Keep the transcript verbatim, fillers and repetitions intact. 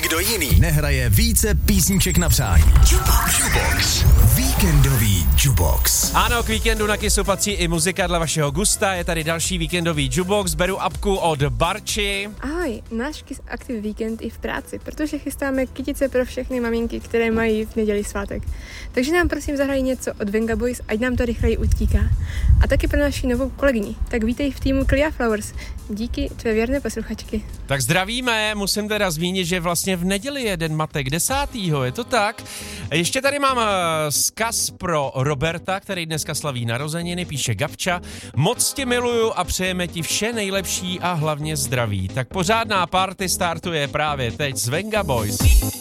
nikdo jiný nehraje více písniček na přání. Jukebox. Jukebox. Víkendový Jukebox. Ano, k víkendu na Kissu patří i muzika dle vašeho gusta. Je tady další víkendový Jukebox. Beru apku od Barči. Ahoj, náš Kiss Aktiv víkend i v práci, protože chystáme kytice pro všechny maminky, které mají v neděli svátek. Takže nám prosím zahrají něco od Venga Boys, ať nám to rychleji utíká. A taky pro naši novou kolegyni. Tak vítej v týmu Clea Flowers. Díky, tvé věrné posluchačky. Tak zdravíme, musím teda zmínit, že vlastně v neděli je den matek desátého, je to tak? Ještě tady mám vzkaz pro Roberta, který dneska slaví narozeniny, píše Gabča. Moc tě miluju a přejeme ti vše nejlepší a hlavně zdraví. Tak pořádná party startuje právě teď z Venga Boys.